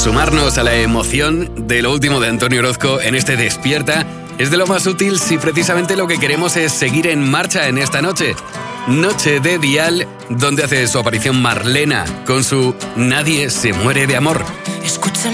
Sumarnos a la emoción de lo último de Antonio Orozco en este Despierta es de lo más útil si precisamente lo que queremos es seguir en marcha en esta noche. Noche de Dial, donde hace su aparición Marlena con su Nadie se muere de amor. Escucha